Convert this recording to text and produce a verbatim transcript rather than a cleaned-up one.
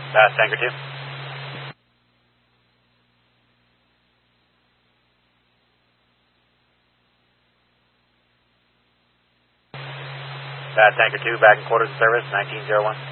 Bad Tanker two. Bad Tanker two, back in quarters of service, nineteen oh one.